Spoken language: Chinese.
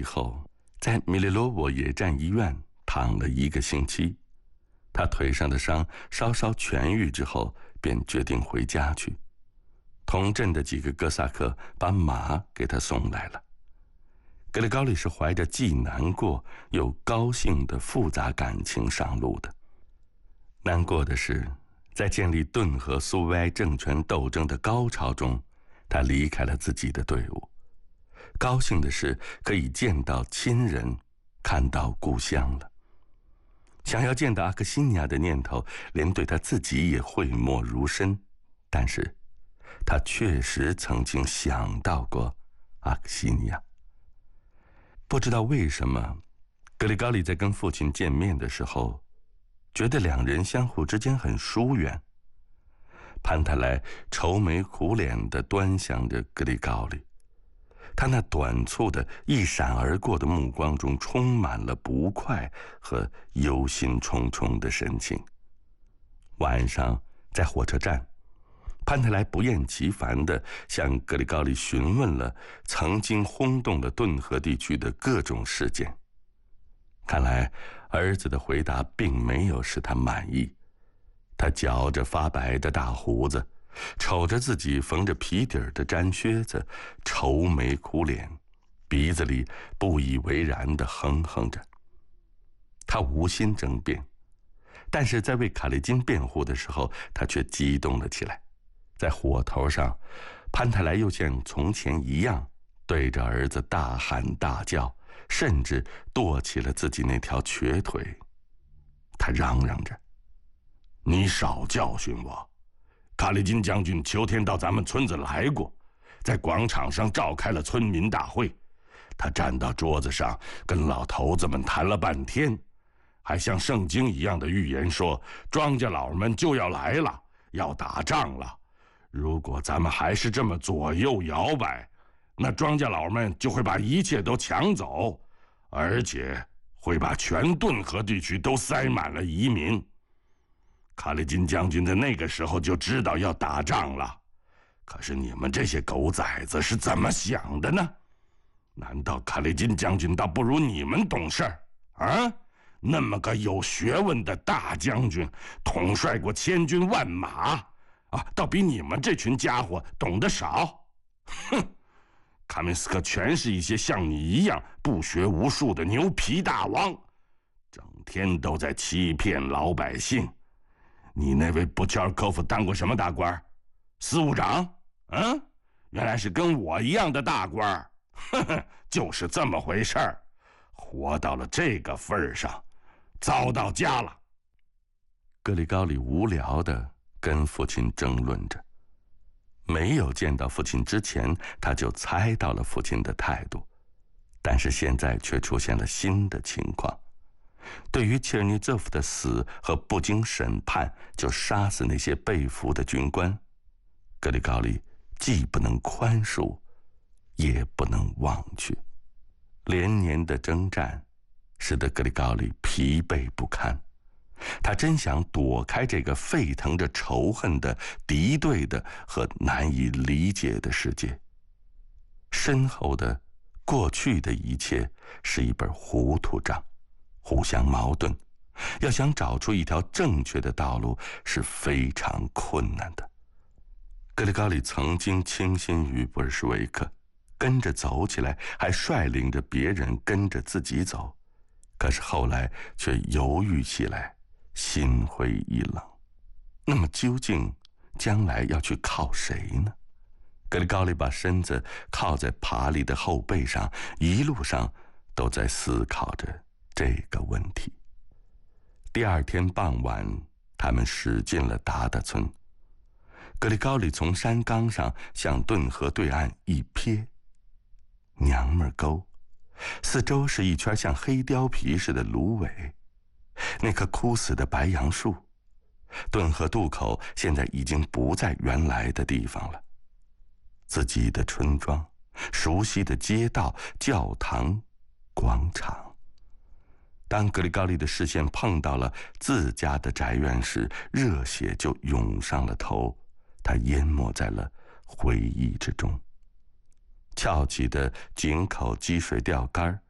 以后，在米列罗沃野战医院躺了1个星期。他腿上的伤稍稍痊愈之后，便决定回家去。同镇的几个哥萨克把马给他送来了。格里高利是怀着既难过又高兴的复杂感情上路的。难过的是，在建立顿河苏维埃政权斗争的高潮中，他离开了自己的队伍。高兴的是，可以见到亲人，看到故乡了。想要见到阿克西尼亚的念头，连对他自己也讳莫如深。但是，他确实曾经想到过阿克西尼亚。不知道为什么，格里高利在跟父亲见面的时候，觉得两人相互之间很疏远。潘特莱愁眉苦脸地端详着格里高利，他那短促的一闪而过的目光中充满了不快和忧心忡忡的神情。晚上在火车站，潘特莱不厌其烦地向格里高利询问了曾经轰动了顿河地区的各种事件。看来儿子的回答并没有使他满意。他嚼着发白的大胡子，瞅着自己缝着皮底的毡靴子，愁眉苦脸，鼻子里不以为然地哼哼着。他无心争辩，但是在为卡列金辩护的时候，他却激动了起来。在火头上，潘特莱又像从前一样对着儿子大喊大叫，甚至跺起了自己那条瘸腿。他嚷嚷着：“你少教训我！卡列金将军秋天到咱们村子来过，在广场上召开了村民大会。他站到桌子上，跟老头子们谈了半天，还像圣经一样的预言说，庄稼佬们就要来了，要打仗了。如果咱们还是这么左右摇摆，那庄稼佬们就会把一切都抢走，而且会把全顿河地区都塞满了移民。卡列金将军在那个时候就知道要打仗了，可是你们这些狗崽子是怎么想的呢？难道卡列金将军倒不如你们懂事儿啊？那么个有学问的大将军，统帅过千军万马啊，倒比你们这群家伙懂得少。哼！卡明斯克全是一些像你一样不学无术的牛皮大王，整天都在欺骗老百姓。你那位布乔尔科夫当过什么大官？司务长？原来是跟我一样的大官。呵呵，就是这么回事儿。活到了这个份上，糟到家了。格里高利无聊地跟父亲争论着。没有见到父亲之前，他就猜到了父亲的态度，但是现在却出现了新的情况。对于切尔尼泽夫的死和不经审判就杀死那些被俘的军官，格里高利既不能宽恕，也不能忘却。连年的征战使得格里高利疲惫不堪，他真想躲开这个沸腾着仇恨的、敌对的和难以理解的世界。身后的过去的一切是一本糊涂账，互相矛盾，要想找出一条正确的道路是非常困难的。格里高利曾经倾心于布尔什维克，跟着走起来，还率领着别人跟着自己走，可是后来却犹豫起来，心灰意冷。那么究竟将来要去靠谁呢？格里高利把身子靠在爬犁的后背上，一路上都在思考着这个问题。第二天傍晚，他们驶进了达达村。格里高利从山岗上向顿河对岸一瞥，娘们沟，四周是一圈像黑貂皮似的芦苇，那棵枯死的白杨树。顿河渡口现在已经不在原来的地方了，自己的村庄，熟悉的街道、教堂、广场。当格里高利的视线碰到了自家的宅院时，热血就涌上了头，他淹没在了回忆之中。翘起的井口积水钓竿